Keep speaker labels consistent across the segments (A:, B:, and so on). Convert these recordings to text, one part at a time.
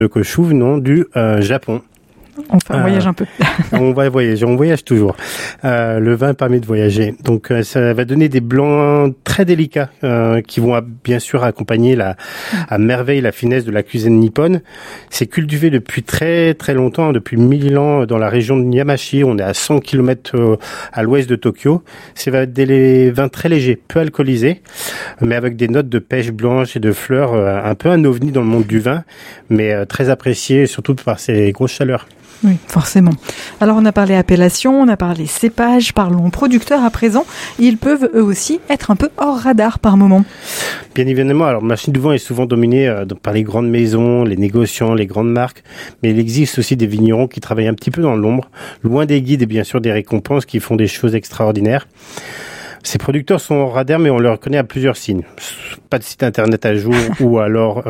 A: Kyushu venant du Japon.
B: Enfin, on voyage un peu.
A: On voyage toujours. Le vin permet de voyager. Donc, ça va donner des blancs très délicats qui vont bien sûr accompagner à merveille la finesse de la cuisine nippone. C'est cultivé depuis très très longtemps, depuis 1000 ans dans la région de Yamashi. On est à 100 km à l'ouest de Tokyo. C'est des vins très légers, peu alcoolisés, mais avec des notes de pêche blanche et de fleurs, un peu un ovni dans le monde du vin, mais très apprécié surtout par ses grosses chaleurs.
B: Oui, forcément. Alors, on a parlé appellation, on a parlé cépage, parlons producteurs à présent. Ils peuvent eux aussi être un peu hors radar par moment.
A: Bien évidemment, alors le marché du vin est souvent dominé par les grandes maisons, les négociants, les grandes marques, mais il existe aussi des vignerons qui travaillent un petit peu dans l'ombre, loin des guides et bien sûr des récompenses, qui font des choses extraordinaires. Ces producteurs sont hors radar, mais on le reconnaît à plusieurs signes. Pas de site internet à jour ou alors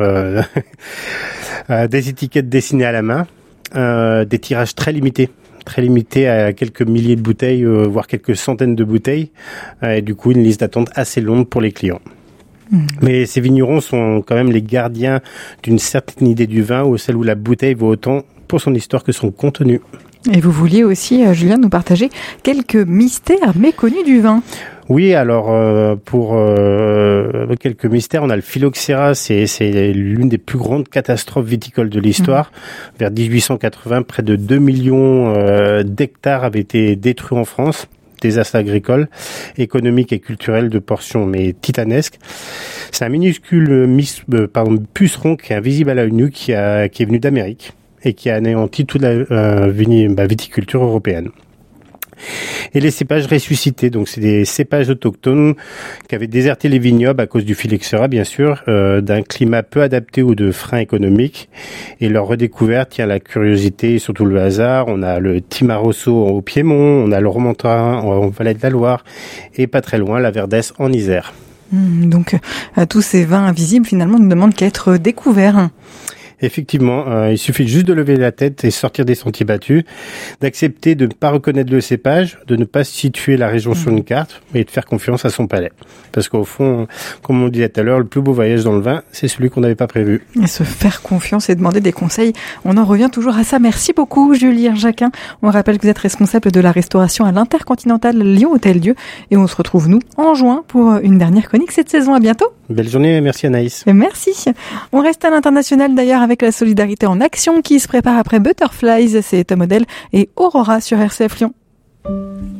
A: des étiquettes dessinées à la main. Des tirages très limités à quelques milliers de bouteilles, voire quelques centaines de bouteilles, et du coup une liste d'attente assez longue pour les clients. Mais ces vignerons sont quand même les gardiens d'une certaine idée du vin, ou celle où la bouteille vaut autant pour son histoire que son contenu. Et
B: vous vouliez aussi, Julien, nous partager quelques mystères méconnus du vin.
A: Oui, alors pour quelques mystères, on a le phylloxéra, c'est l'une des plus grandes catastrophes viticoles de l'histoire. Vers 1880, près de 2 millions d'hectares avaient été détruits en France. Désastre agricole, économique et culturel de portions mais titanesques. C'est un minuscule puceron qui est invisible à l'œil nu, qui est venu d'Amérique et qui a anéanti toute la viticulture européenne. Et les cépages ressuscités, donc c'est des cépages autochtones qui avaient déserté les vignobles à cause du phylloxéra, bien sûr, d'un climat peu adapté ou de freins économiques. Et leur redécouverte tient à la curiosité et surtout le hasard. On a le Timarosso au Piémont, on a le Romantin en Vallée de la Loire et pas très loin la Verdesse en Isère.
B: Donc tous ces vins invisibles finalement ne demandent qu'à être découverts.
A: Effectivement, il suffit juste de lever la tête et sortir des sentiers battus, d'accepter de ne pas reconnaître le cépage, de ne pas situer la région sur une carte et de faire confiance à son palais. Parce qu'au fond, comme on le disait tout à l'heure, le plus beau voyage dans le vin, c'est celui qu'on n'avait pas prévu.
B: Et se faire confiance et demander des conseils, on en revient toujours à ça. Merci beaucoup Julien Jacquin. On rappelle que vous êtes responsable de la restauration à l'Intercontinental Lyon Hôtel-Dieu et on se retrouve nous en juin pour une dernière chronique cette saison. À bientôt.
A: Belle journée, merci Anaïs.
B: Et merci. On reste à l'international d'ailleurs avec la solidarité en action qui se prépare après Butterflies, c'est un modèle, et Aurora sur RCF Lyon.